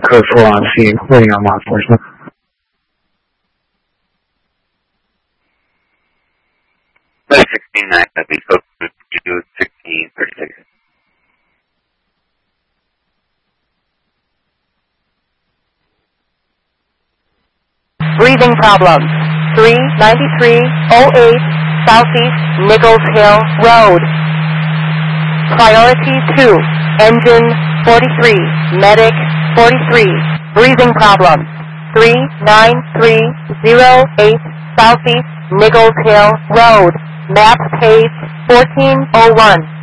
code 4 on scene, waiting on law enforcement. That's 16-9, we spoke to 1636. Breathing problems. 39308 Southeast Nichols Hill Road. Priority 2, engine 43, medic 43. Breathing problems. 39308 Southeast Nichols Hill Road. Map page 1401.